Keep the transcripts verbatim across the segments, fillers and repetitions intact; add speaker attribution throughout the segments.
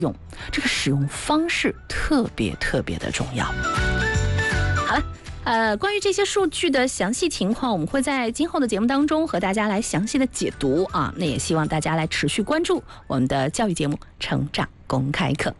Speaker 1: 用，这个使用方式特别特别的重要。好了。呃，关于这些数据的详细情况，我们会在今后的节目当中和大家来详细的解读啊。那也希望大家来持续关注我们的教育节目《成长公开课》。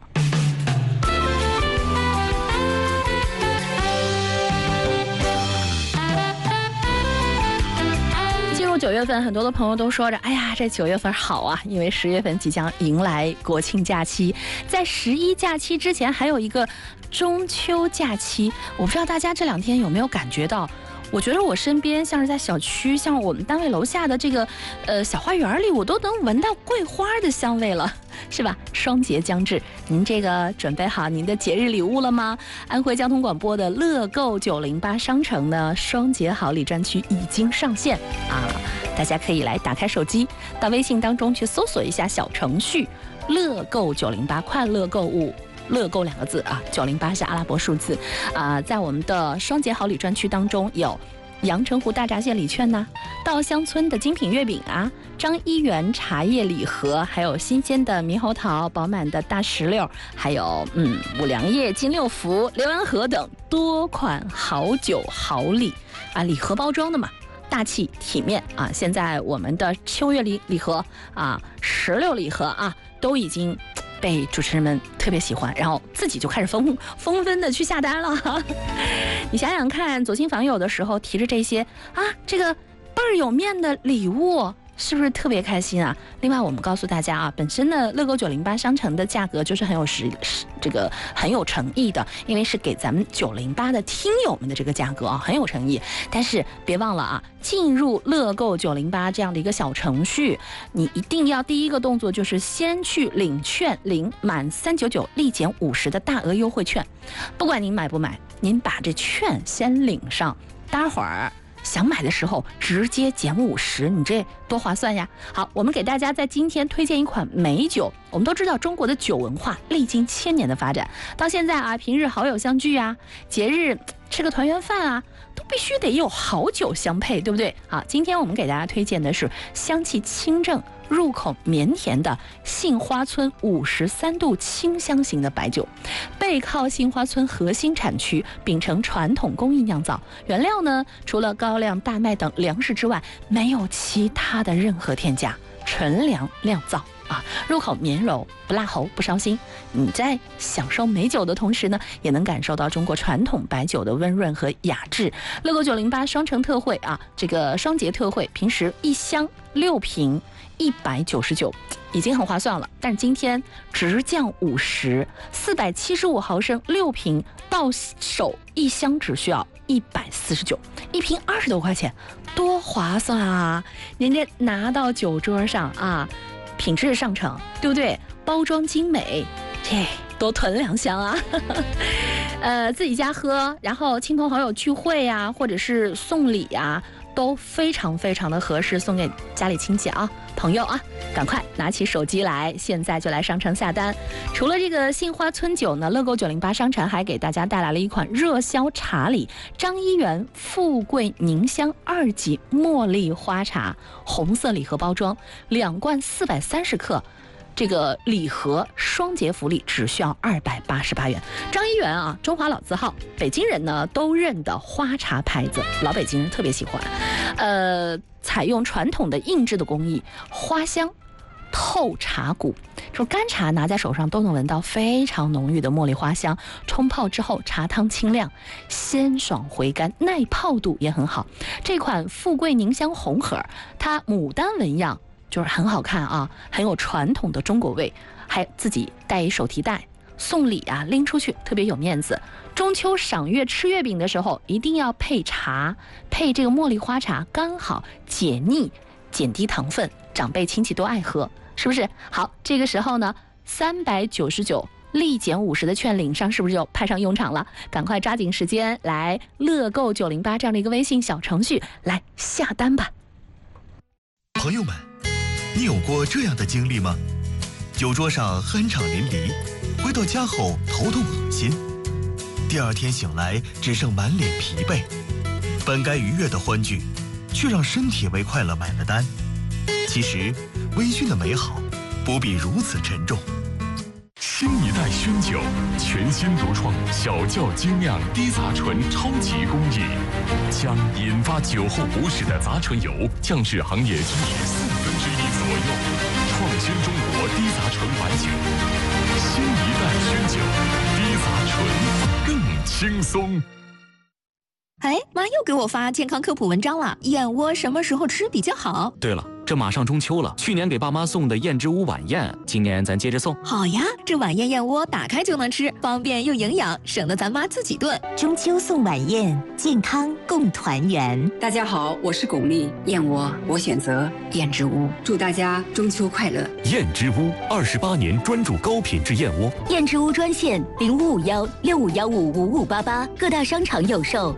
Speaker 1: 进入九月份，很多的朋友都说着：“哎呀，这九月份好啊，因为十月份即将迎来国庆假期，在十一假期之前还有一个中秋假期。”我不知道大家这两天有没有感觉到？我觉得我身边像是在小区，像我们单位楼下的这个呃小花园里，我都能闻到桂花的香味了，是吧？双节将至，您这个准备好您的节日礼物了吗？安徽交通广播的乐购九零八商城呢，双节好礼专区已经上线啊！大家可以来打开手机，到微信当中去搜索一下小程序“乐购九零八”，快乐购物。乐购两个字啊，九零八是阿拉伯数字啊、呃，在我们的双节好礼专区当中有阳澄湖大闸蟹礼券呐、啊，稻香村的精品月饼啊，张一元茶叶礼盒，还有新鲜的猕猴桃、饱满的大石榴，还有嗯五粮液、金六福、浏阳河等多款好酒好礼啊，礼盒包装的嘛。大气体面啊！现在我们的秋月礼礼盒啊、石榴礼盒啊，都已经被主持人们特别喜欢，然后自己就开始纷纷纷的去下单了。你想想看，左倾访友的时候提着这些啊，这个倍儿有面的礼物，是不是特别开心啊？另外，我们告诉大家啊，本身的乐购九零八商城的价格就是很有实这个很有诚意的，因为是给咱们九零八的听友们的这个价格啊，很有诚意。但是别忘了啊，进入乐购九零八这样的一个小程序，你一定要第一个动作就是先去领券，领满三九九立减五十的大额优惠券。不管您买不买，您把这券先领上，待会儿想买的时候直接减五十，你这多划算呀！好，我们给大家在今天推荐一款美酒。我们都知道中国的酒文化历经千年的发展，到现在啊，平日好友相聚啊，节日吃个团圆饭啊，都必须得有好酒相配，对不对？好，今天我们给大家推荐的是香气清正、入口绵甜的杏花村五十三度清香型的白酒，背靠杏花村核心产区，秉承传统工艺酿造，原料呢除了高粱、大麦等粮食之外，没有其他的任何添加，纯粮酿造啊，入口绵柔，不辣喉，不烧心。你在享受美酒的同时呢，也能感受到中国传统白酒的温润和雅致。乐购九零八双城特惠啊，这个双节特惠，平时一箱六瓶一百九十九，已经很划算了。但是今天直降五十，四百七十五毫升六瓶，到手一箱只需要一百四十九，一瓶二十多块钱，多划算啊！您这拿到酒桌上啊。品质上乘，对不对？包装精美，这多囤两箱啊！呃，自己家喝，然后亲朋好友聚会呀、啊，或者是送礼呀、啊，都非常非常的合适，送给家里亲戚啊、朋友啊，赶快拿起手机来，现在就来商城下单。除了这个杏花村酒呢，乐购九零八商城还给大家带来了一款热销茶礼，张一元富贵宁香二级茉莉花茶，红色礼盒包装，两罐四百三十克。这个礼盒双节福利只需要二百八十八元。张一元啊，中华老字号，北京人呢都认的花茶牌子，老北京人特别喜欢。呃，采用传统的印制的工艺，花香透茶骨，说干茶拿在手上都能闻到非常浓郁的茉莉花香。冲泡之后，茶汤清亮，鲜爽回甘，耐泡度也很好。这款富贵宁香红盒，它牡丹纹样。就是很好看啊，很有传统的中国味，还自己带一手提袋，送礼啊，拎出去特别有面子。中秋赏月吃月饼的时候，一定要配茶，配这个茉莉花茶，刚好解腻，减低糖分，长辈亲戚都爱喝，是不是？好，这个时候呢，三百九十九立减五十的券领上，是不是就派上用场了？赶快抓紧时间来乐购九零八这样的一个微信小程序来下单吧。
Speaker 2: 朋友们，你有过这样的经历吗？酒桌上酣畅淋漓，回到家后头痛恶心，第二天醒来只剩满脸疲惫，本该愉悦的欢聚，却让身体为快乐买了单。其实微醺的美好不必如此沉重。
Speaker 3: 熏酒，全新独创小窖精酿低杂醇超级工艺，将引发酒后不适的杂醇油降至行业经理四分之一左右，创新中国低杂醇白酒，新一代熏酒，低杂醇更轻松。
Speaker 4: 哎，妈又给我发健康科普文章了，燕窝什么时候吃比较好？
Speaker 5: 对了，这马上中秋了，去年给爸妈送的燕之屋晚宴，今年咱接着送。
Speaker 4: 好呀，这晚宴燕窝打开就能吃，方便又营养，省得咱妈自己炖。
Speaker 6: 中秋送晚宴，健康共团圆。
Speaker 7: 大家好，我是巩俐，燕窝我选择燕之屋，祝大家中秋快乐。
Speaker 3: 燕之屋二十八年专注高品质燕窝。
Speaker 6: 燕之屋专线零五五幺六五幺五五五八八，各大商场有售。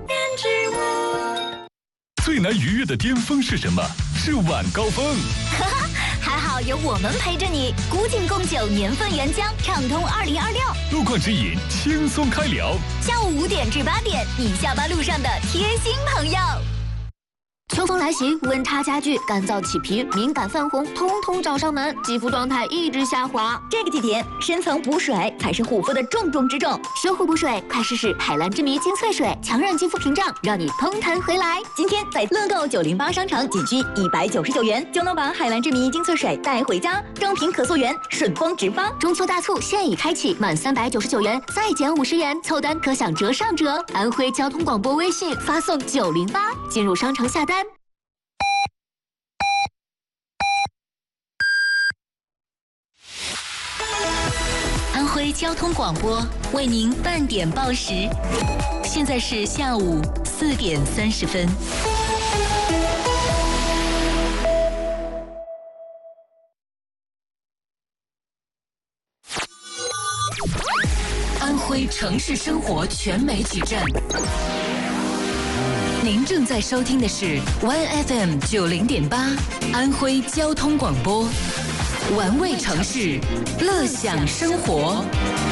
Speaker 3: 最难逾越的巅峰是什么？是晚高峰。
Speaker 6: 哈哈，还好有我们陪着你。古井贡酒年份原浆，畅通二零二六。
Speaker 3: 路况指引，轻松开聊。
Speaker 6: 下午五点至八点，你下班路上的贴心朋友。秋风来袭，温差加剧，干燥起皮、敏感泛红，通通找上门，肌肤状态一直下滑。这个季节，深层补水才是护肤的重中之重。修护补水，快试试海蓝之谜精粹水，强韧肌肤屏障，让你嘭弹回来。今天在乐购九零八商场，仅需一百九十九元就能把海蓝之谜精粹水带回家。正品可溯源，顺丰直发。中秋大促现已开启，满三百九十九元再减五十元，凑单可享折上折。安徽交通广播微信发送九零八，进入商城下单。安徽交通广播为您半点报时，现在是下午四点三十分。安徽城市生活全媒体站，您正在收听的是 Y F M 九零点八，安徽交通广播。玩味城市，乐享生活。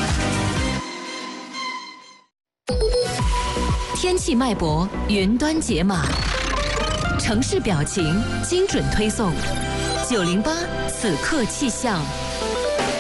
Speaker 6: 天气脉搏，云端解码，城市表情，精准推送。九零八此刻气象。